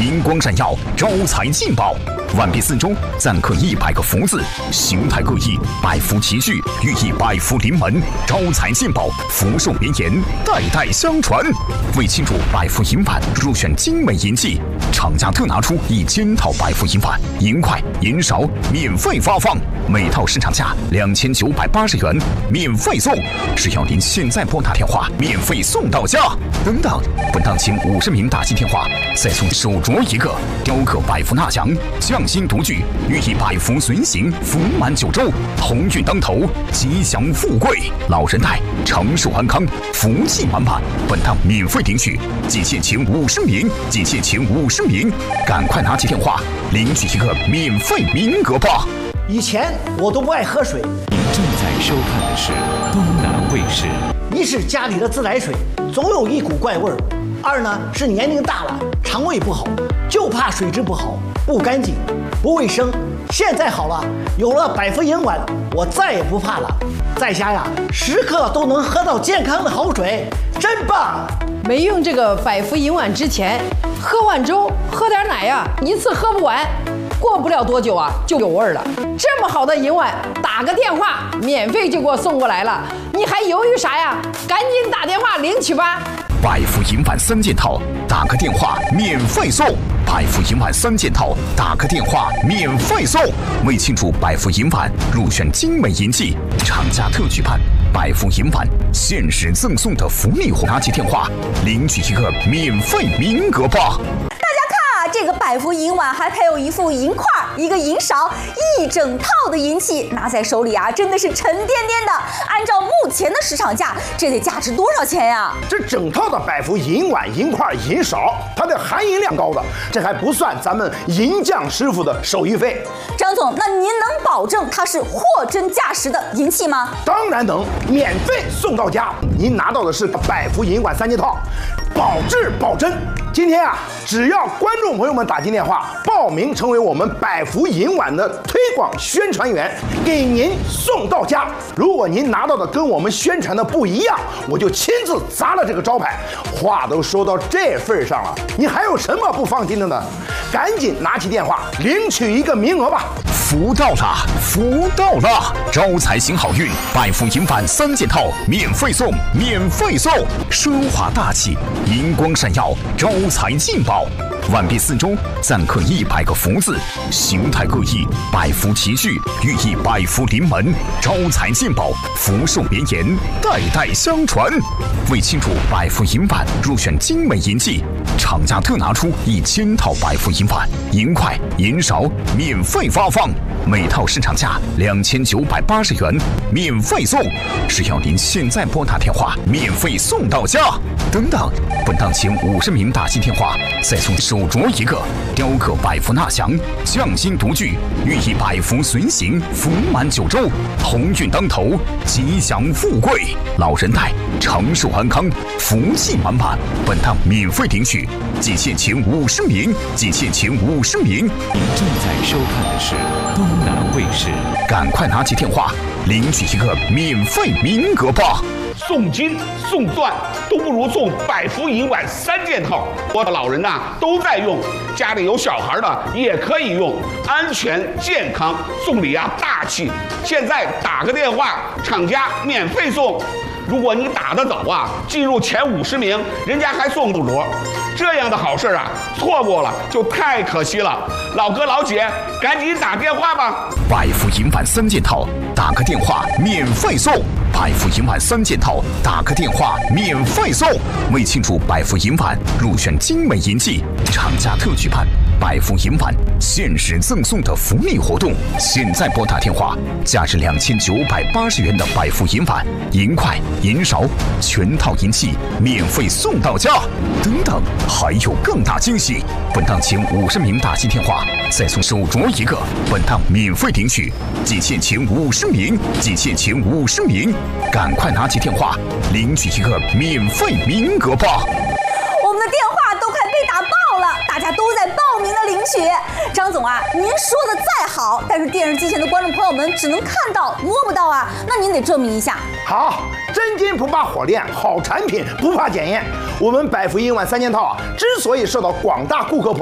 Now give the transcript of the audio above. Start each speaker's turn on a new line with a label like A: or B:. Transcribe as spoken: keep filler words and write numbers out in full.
A: 银光闪耀，招财进宝。完璧四周，錾刻一百个福字，形态各异，百福齐聚，寓意百福临门，招财进宝，福寿绵延，代代相传。为庆祝百福银碗入选精美银器，厂家特拿出一千套百福银碗，银块、银勺免费发放，每套市场价两千九百八十元，免费送。只要您现在拨打电话，免费送到家。等等，本档前五十名打进电话，再送手镯一个，雕刻百福纳祥，匠心独具，寓意百福随行，福满九州，鸿运当头，吉祥富贵，老人带，长寿安康，福气满满。本档免费领取，仅限前五十名，仅限前五十名，赶快拿起电话领取一个免费名额吧。
B: 以前我都不爱喝水。
C: 你正在收看的是东南卫视。
B: 一是家里的自来水总有一股怪味儿，二呢是年龄大了，肠胃不好，就怕水质不好、不干净、不卫生。现在好了，有了百福银碗，我再也不怕了。在家呀，时刻都能喝到健康的好水，真棒！
D: 没用这个百福银碗之前，喝碗粥，喝点奶呀，一次喝不完。过不了多久啊，就有味儿了。这么好的银碗，打个电话，免费就给我送过来了，你还犹豫啥呀？赶紧打电话领取吧！
A: 百福银碗三件套，打个电话免费送。百福银碗三件套，打个电话免费送。为庆祝百福银碗入选精美银器，厂家特举办百福银碗限时赠送的福利活动，拿起电话领取一个免费名额吧。
E: 这个百福银碗还配有一副银块、一个银勺，一整套的银器，拿在手里啊，真的是沉甸甸的。按照目前的市场价，这得价值多少钱呀？
F: 这整套的百福银碗、银块、银勺，它的含银量高的，这还不算咱们银匠师傅的手艺费。
E: 张总，那您能保证它是货真价实的银器吗？
F: 当然能，免费送到家。您拿到的是百福银碗三件套，保质保真。今天啊，只要观众朋友们打进电话报名成为我们百福银碗的推广宣传员，给您送到家。如果您拿到的跟我们宣传的不一样，我就亲自砸了这个招牌。话都说到这份上了，你还有什么不放心的呢？赶紧拿起电话领取一个名额吧。
A: 福到了，福到了！招财行好运，百福银碗三件套免费送，免费送！奢华大气，银光闪耀，招财进宝。完璧四周，錾刻一百个福字，形态各异，百福齐聚，寓意百福临门，招财进宝，福寿绵延，代代相传。为庆祝百福银碗入选精美银器，厂家特拿出一千套百福银碗，银块、银勺免费发放，每套市场价两千九百八十元，免费送。只要您现在拨打电话，免费送到家。等等，本档前五十名打进电话，再送手镯一个，雕刻百福纳祥，匠心独具，寓意百福随行，福满九州，鸿运当头，吉祥富贵，老人带，长寿安康，福气满满。本档免费领取，仅限前五十名，仅限前五十名。
C: 你正在收看的是东南卫视，
A: 赶快拿起电话领取一个免费名额吧。
G: 送金送钻都不如送百福银碗三件套，我的老人呐、啊、都在用，家里有小孩的也可以用，安全健康，送礼啊大气。现在打个电话，厂家免费送。如果你打得早啊，进入前五十名，人家还送手镯。这样的好事啊，错过了就太可惜了。老哥老姐，赶紧打电话吧！
A: 百福银碗三件套，打个电话免费送。百福银碗三件套，打个电话免费送。为庆祝百福银碗入选精美银器，厂家特举办百福银碗限时赠送的福利活动。现在拨打电话，价值两千九百八十元的百福银碗、银块、银勺全套银器免费送到家。等等，还有更大惊喜！本档前五十名打进电话，再送手镯一个。本档免费领取，仅限前五十名，仅限前五十名。赶快拿起电话领取一个免费名额吧。
E: 我们的电话都快被打爆了，大家都在报名的领取。张总啊，您说的再好，但是电视机前的观众朋友们只能看到摸不到啊，那您得证明一下。
F: 好，真金不怕火炼，好产品不怕检验。我们百福银碗三件套啊，之所以受到广大顾客朋友